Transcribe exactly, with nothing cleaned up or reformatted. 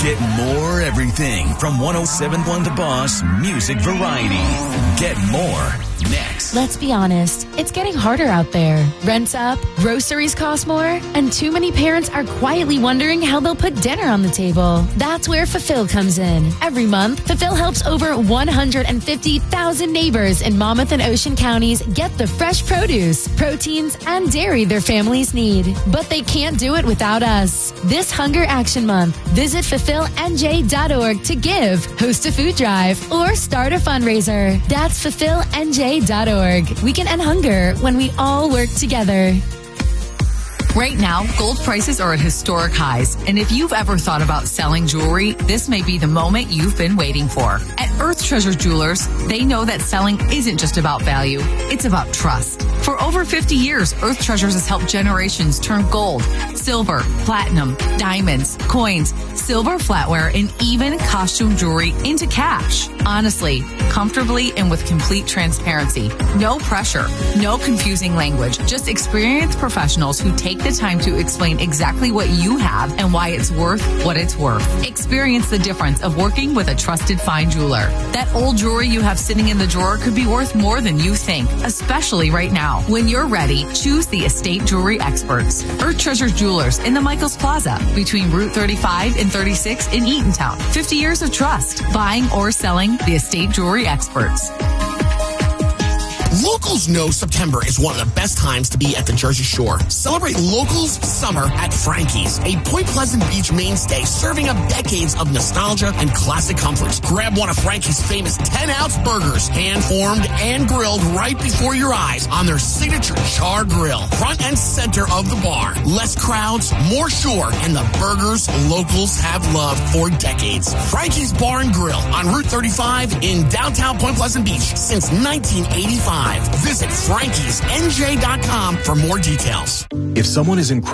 Get more everything from one oh seven point one The Boss Music Variety. Get more next. Let's be honest, it's getting harder out there. Rent's up, groceries cost more, and too many parents are quietly wondering how they'll put dinner on the table. That's where Fulfill comes in. Every month, Fulfill helps over one hundred fifty thousand neighbors in Monmouth and Ocean counties get the fresh produce, proteins, and dairy their families need. But they can't do it without us. This Hunger Action Month, visit fulfill n j dot org to give, host a food drive, or start a fundraiser. That's fulfill n j dot org. We can end hunger when we all work together. Right now, gold prices are at historic highs, and if you've ever thought about selling jewelry, this may be the moment you've been waiting for. At Earth Treasure Jewelers, they know that selling isn't just about value, it's about trust. For over fifty years, Earth Treasures has helped generations turn gold, silver, platinum, diamonds, coins, silver flatware, and even costume jewelry into cash. Honestly, comfortably, and with complete transparency. No pressure, no confusing language, just experienced professionals who take the time to explain exactly what you have and why it's worth what it's worth. Experience the difference of working with a trusted fine jeweler. That old jewelry you have sitting in the drawer could be worth more than you think, especially right now. When you're ready, choose the Estate Jewelry Experts. Earth Treasure Jewelers in the Michaels Plaza between Route thirty-five and thirty-six in Eatontown. fifty years of trust. Buying or selling, the Estate Jewelry Experts. Locals know September is one of the best times to be at the Jersey Shore. Celebrate Locals Summer at Frankie's, a Point Pleasant Beach mainstay serving up decades of nostalgia and classic comforts. Grab one of Frankie's famous ten-ounce burgers, hand-formed and grilled right before your eyes on their signature char grill. Front and center of the bar. Less crowds, more shore, and the burgers locals have loved for decades. Frankie's Bar and Grill on Route thirty-five in downtown Point Pleasant Beach since nineteen eighty-five. Visit frankies n j dot com for more details. If someone is in